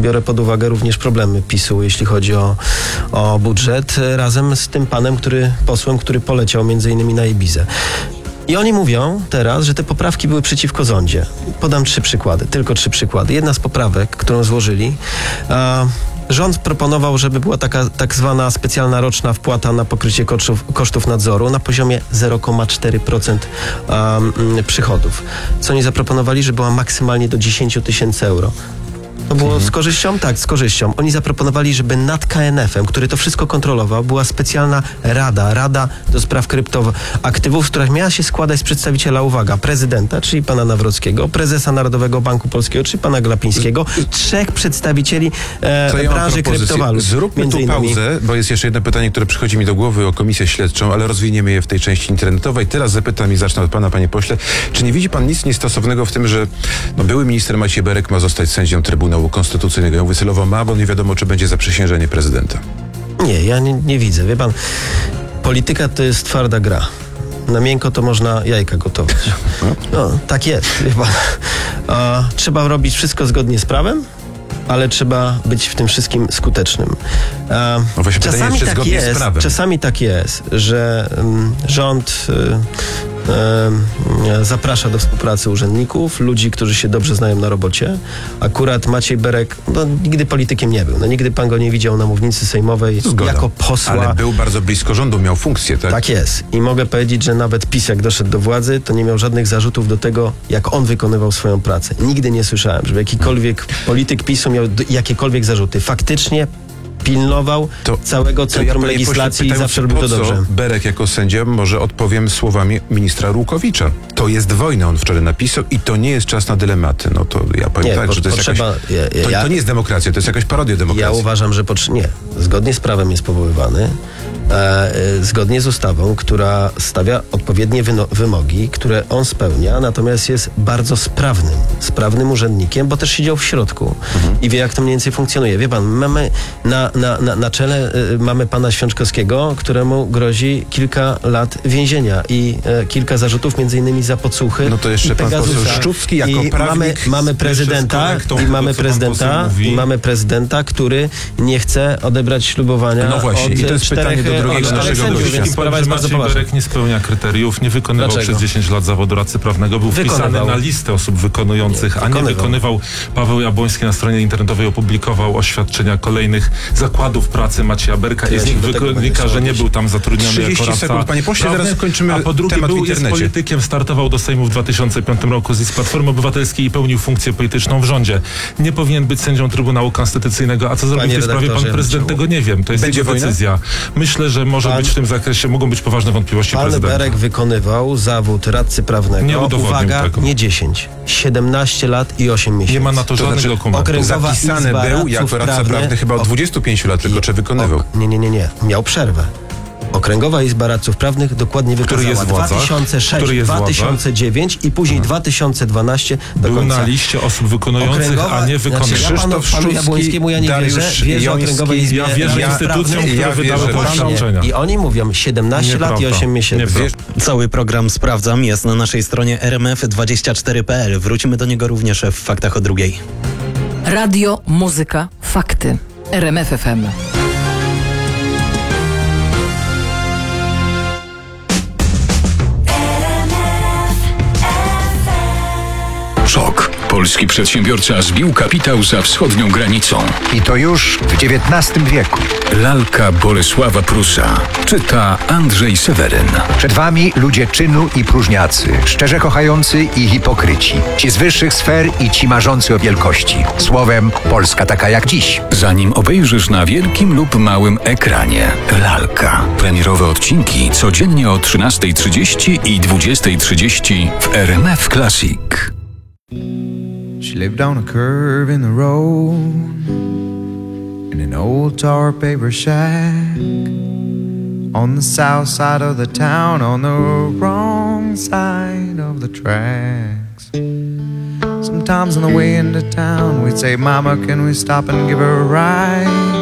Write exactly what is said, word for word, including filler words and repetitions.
biorę pod uwagę również problemy PiSu, jeśli chodzi o, o budżet, razem z tym panem, który, posłem, który poleciał między innymi na Ibizę. I oni mówią teraz, że te poprawki były przeciwko zondzie. Podam trzy przykłady, tylko trzy przykłady. Jedna z poprawek, którą złożyli, a, rząd proponował, żeby była taka tak zwana specjalna roczna wpłata na pokrycie kosztów, kosztów nadzoru na poziomie zero przecinek cztery procent um, przychodów. Co oni zaproponowali, że była maksymalnie do dziesięć tysięcy euro. To było z korzyścią? Tak, z korzyścią. Oni zaproponowali, żeby nad K N F em, który to wszystko kontrolował, była specjalna rada, rada do spraw kryptoaktywów, która miała się składać z przedstawiciela, uwaga, prezydenta, czyli pana Nawrockiego, prezesa Narodowego Banku Polskiego, czyli pana Glapińskiego, trzech przedstawicieli e, ja branży kryptowalut. Zróbmy tu pauzę, bo jest jeszcze jedno pytanie, które przychodzi mi do głowy o komisję śledczą, ale rozwiniemy je w tej części internetowej. Teraz zapytam i zacznę od pana, panie pośle. Czy nie widzi pan nic niestosownego w tym, że no, były minister Maciej Berek ma zostać sędzią Trybunału Konstytucyjnego? Ja mówię celowo ma, bo nie wiadomo, czy będzie zaprzysiężenie prezydenta. Nie, ja nie, nie widzę. Wie pan, polityka to jest twarda gra. Na miękko to można jajka gotować. No, tak jest, wie pan. A, trzeba robić wszystko zgodnie z prawem, ale trzeba być w tym wszystkim skutecznym. A, no właśnie czasami, pytanie, tak jest, czasami tak jest, że um, rząd y, y, zaprasza do współpracy urzędników, ludzi, którzy się dobrze znają na robocie. Akurat Maciej Berek no, nigdy politykiem nie był. No, nigdy pan go nie widział na mównicy sejmowej Zgoda. Jako posła. Ale był bardzo blisko rządu, miał funkcję, tak? Tak jest. I mogę powiedzieć, że nawet PiS, jak doszedł do władzy, to nie miał żadnych zarzutów do tego, jak on wykonywał swoją pracę. Nigdy nie słyszałem, żeby jakikolwiek polityk PiSu miał jakiekolwiek zarzuty. Faktycznie pilnował to, całego centrum ja, legislacji i zawsze robił to dobrze. Berek jako sędzia, może odpowiem słowami ministra Rukowicza. To jest wojna, on wczoraj napisał i to nie jest czas na dylematy. No to ja powiem nie, tak, po, że to jest potrzeba, jakaś... Ja, ja, to, to nie jest demokracja, to jest jakaś parodia demokracji. Ja uważam, że potrze- nie. Zgodnie z prawem jest powoływany, e, e, zgodnie z ustawą, która stawia odpowiednie wyno- wymogi, które on spełnia, natomiast jest bardzo sprawnym, sprawnym urzędnikiem, bo też siedział w środku mhm. i wie, jak to mniej więcej funkcjonuje. Wie pan, mamy na, na, na, na czele y, mamy pana Świączkowskiego, któremu grozi kilka lat więzienia i y, kilka zarzutów, między innymi za podsłuchy. No to jeszcze pan poseł Szczucki jako I prawnik. Mamy, mamy prezydenta, i mamy prezydenta, i mamy prezydenta, który nie chce odebrać ślubowania. No właśnie, od i to jest czterech, pytanie do drugiego naszego sędziów, więc sprawa jest bardzo Maciej poważna. Berek nie spełnia kryteriów, nie wykonywał Dlaczego? przez dziesięć lat zawodu radcy prawnego, był Wykonywał. wpisany na listę osób wykonujących, nie, a nie wykonywał. Paweł Jabłoński na stronie internetowej opublikował oświadczenia kolejnych zakładów pracy Macieja Berka i z nich wynika, że nie był tam zatrudniony jako radca sekund, panie pośle, prawny, zaraz kończymy a po drugie temat był, w jest internecie. politykiem, startował do Sejmu w dwa tysiące piątym roku z Platformy Obywatelskiej i pełnił funkcję polityczną w rządzie. Nie powinien być sędzią Trybunału Konstytucyjnego, a co zrobić w tej sprawie pan prezydent, tego nie wiem. To jest Będzie jego decyzja. Myślę, że może pan, być w tym zakresie, mogą być poważne wątpliwości pan prezydenta. Berek wykonywał zawód radcy prawnego. Nie Uwaga, tego. nie dziesięć, siedemnaście lat i osiem miesięcy. Nie ma na to żadnych znaczy, dokumentów. Zapisany był jako radca prawny chyba od dwudziestu pięciu lat, tylko czy wykonywał? Ok, nie, nie, nie, nie. Miał przerwę. Okręgowa Izba Radców Prawnych dokładnie wykazała jest dwa tysiące sześć, dwa tysiące dziewięć i później hmm. dwa tysiące dwanaście do Był końca. na liście osób wykonujących, Okręgowa, a nie wykonujących. Znaczy, ja panu, Krzysztof panu Jabłońskiemu ja nie Dariusz wierzę. Wierzę Okręgowej Izbie Ja wierzę Radców instytucjom, które ja wydały wierzę, te oświadczenia. I oni mówią siedemnaście lat i osiem miesięcy. Cały program Sprawdzam jest na naszej stronie r m f dwadzieścia cztery kropka p l. Wrócimy do niego również w Faktach o drugiej. Radio, muzyka, fakty. R M F F M. Szok. Polski przedsiębiorca zbił kapitał za wschodnią granicą. I to już w dziewiętnastym wieku. Lalka Bolesława Prusa. Czyta Andrzej Seweryn. Przed wami ludzie czynu i próżniacy, szczerze kochający i hipokryci. Ci z wyższych sfer i ci marzący o wielkości. Słowem, Polska taka jak dziś. Zanim obejrzysz na wielkim lub małym ekranie. Lalka. Premierowe odcinki codziennie o trzynastej trzydzieści i dwudziestej trzydzieści w R M F Classic. She lived on a curve in the road in an old tar paper shack on the south side of the town, on the wrong side of the tracks. Sometimes on the way into town we'd say, Mama, can we stop and give her a ride?